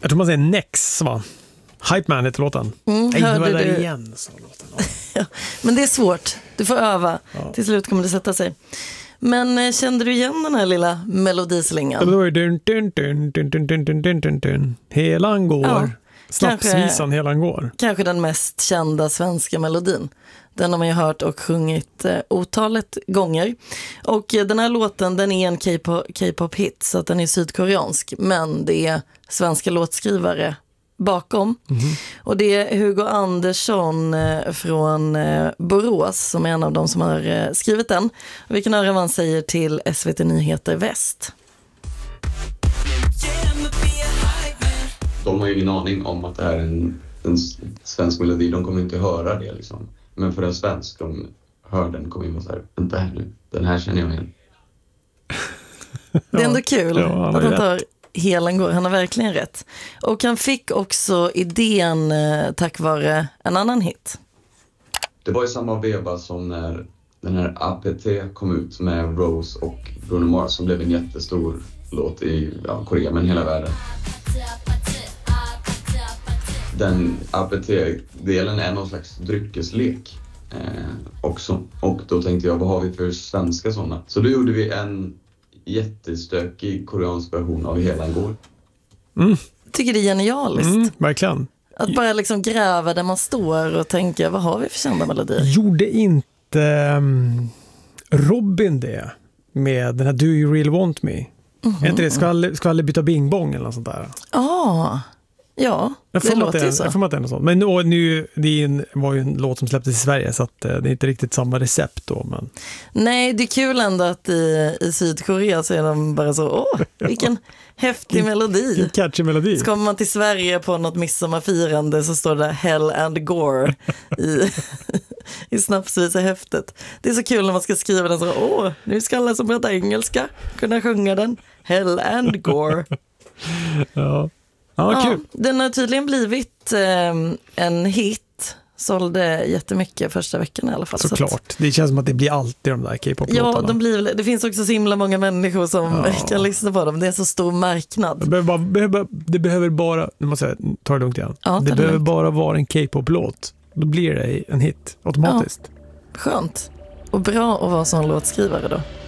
Jag tror man säger Nex, va? Hype Man heter låten. Nej, det var där igen, sa låten. Ja, men det är svårt. Du får öva. Ja. Till slut kommer det sätta sig. Men kände du igen den här lilla melodislingan? Det var ju dun. Helan går. Ja, Snapsvisan Helan går. Kanske den mest kända svenska melodin. Den har man ju hört och sjungit otalet gånger. Och den här låten, den är en K-pop-hit, så att den är sydkoreansk. Men det är svenska låtskrivare bakom. Och det är Hugo Andersson från Borås som är en av dem som har skrivit den. Och vi kan höra vad han säger till SVT Nyheter Väst. De har ju ingen aning om att det här är en svensk melodi. De kommer inte höra det liksom. Men för en svensk, de hör den, kommer in och så här, vänta här nu, den här känner jag igen. Det är ändå kul han att han tar rätt. Helan går. Han har verkligen rätt. Och han fick också idén tack vare en annan hit. Det var i samma veva som när den här APT kom ut med Rose och Bruno Mars, som blev en jättestor låt i Korea, men hela världen. Den APT-delen är någon slags dryckeslek också. Och då tänkte jag, vad har vi för svenska sådana? Så då gjorde vi en jättestökig koreansk version av Helan går. Tycker det är genialiskt. Verkligen. Att bara liksom gräva där man står och tänka, vad har vi för kända melodier? Gjorde inte Robin det med den här Do You Really Want Me? Är inte det? Ska aldrig byta bing bong eller något sånt där? Ja, det låter ju så. Jag får att det är något sånt. Men nu, var ju en låt som släpptes i Sverige, så att det är inte riktigt samma recept då. Men... Nej, det är kul ändå att i Sydkorea så är de bara så, vilken häftig melodi. Vilken catchy melodi. Så kommer man till Sverige på något midsommarfirande så står det Hell and Gore i snapsvisa häftet. Det är så kul när man ska skriva den så, nu ska alla som pratar engelska kunna sjunga den. Hell and Gore. Ja, kul. Den har tydligen blivit en hit. Sålde jättemycket första veckan i alla fall. Såklart. Det känns som att det blir alltid de där K-pop-låtarna. Ja, det finns också så himla många människor som kan lyssna på dem. Det är en så stor marknad. Det behöver bara, nu måste jag ta det lugnt igen. Ja, det behöver bara vara en K-pop-låt. Då blir det en hit automatiskt. Ja, skönt. Och bra att vara sån låtskrivare då.